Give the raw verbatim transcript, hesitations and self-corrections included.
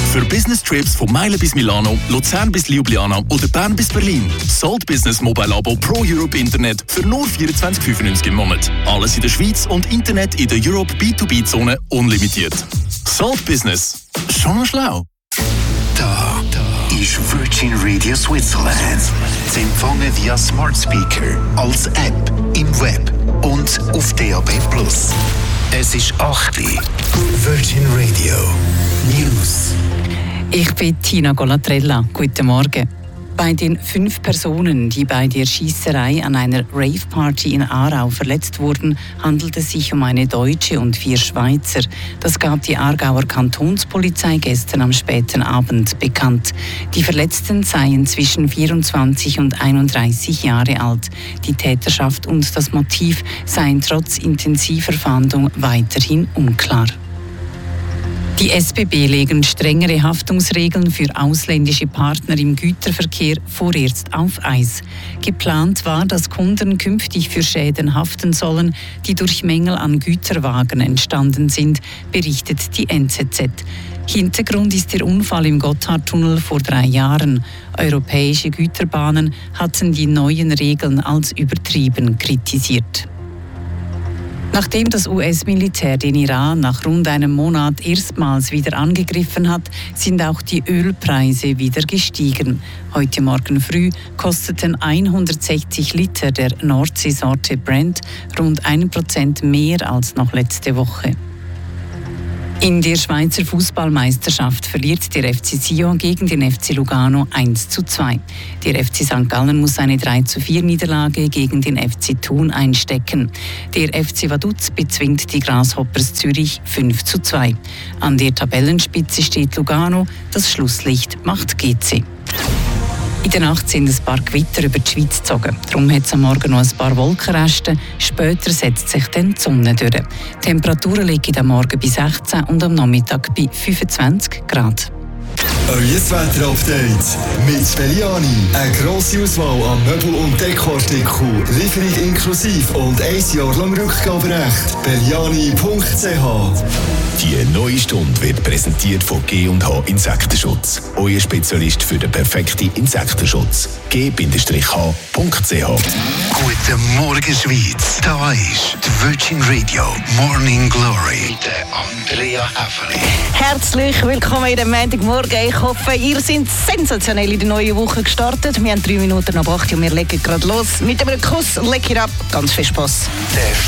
Für Business Trips von Meilen bis Milano, Luzern bis Ljubljana oder Bern bis Berlin. Salt Business Mobile Abo Pro Europe Internet für nur vierundzwanzig fünfundneunzig im Monat. Alles in der Schweiz und Internet in der Europe B zwei B Zone unlimitiert. Salt Business. Schon noch schlau. Da, da ist Virgin Radio Switzerland. Sie empfangen via Smart Speaker, als App, im Web und auf D A B plus. Es ist acht Uhr. Virgin Radio News. Ich bin Tina Golatrella. Guten Morgen. Bei den fünf Personen, die bei der Schiesserei an einer Rave-Party in Aarau verletzt wurden, handelt es sich um eine Deutsche und vier Schweizer. Das gab die Aargauer Kantonspolizei gestern am späten Abend bekannt. Die Verletzten seien zwischen vierundzwanzig und einunddreißig Jahre alt. Die Täterschaft und das Motiv seien trotz intensiver Fahndung weiterhin unklar. Die S B B legen strengere Haftungsregeln für ausländische Partner im Güterverkehr vorerst auf Eis. Geplant war, dass Kunden künftig für Schäden haften sollen, die durch Mängel an Güterwagen entstanden sind, berichtet die N Z Z. Hintergrund ist der Unfall im Gotthardtunnel vor drei Jahren. Europäische Güterbahnen hatten die neuen Regeln als übertrieben kritisiert. Nachdem das U S-Militär den Iran nach rund einem Monat erstmals wieder angegriffen hat, sind auch die Ölpreise wieder gestiegen. Heute Morgen früh kosteten hundertsechzig Liter der Nordseesorte Brent rund ein Prozent mehr als noch letzte Woche. In der Schweizer Fußballmeisterschaft verliert der F C Sion gegen den F C Lugano eins zu zwei. Der F C Sankt Gallen muss eine drei zu vier Niederlage gegen den F C Thun einstecken. Der F C Vaduz bezwingt die Grasshoppers Zürich fünf zu zwei. An der Tabellenspitze steht Lugano, das Schlusslicht macht G C. In der Nacht sind ein paar Gewitter über die Schweiz gezogen. Darum hat es am Morgen noch ein paar Wolkenreste. Später setzt sich dann die Sonne durch. Die Temperaturen liegen am Morgen bei sechzehn und am Nachmittag bei fünfundzwanzig Grad. Euer Wetter-Update mit Belliani. Eine grosse Auswahl an Möbel- und Dekoartikeln. Lieferung inklusive und ein Jahr lang Rückgaberecht. Belliani punkt c h. Die neue Stunde wird präsentiert von G und H Insektenschutz. Euer Spezialist für den perfekten Insektenschutz. G H punkt c h. Guten Morgen, Schweiz. Da ist die Virgin Radio Morning Glory mit Andrea Häfeli. Herzlich willkommen in dem Montagmorgen. Ich hoffe, ihr seid sensationell in die neue Woche gestartet. Wir haben drei Minuten nach acht und wir legen gerade los mit einem Kuss. Leck it up. Ganz viel Spass. Der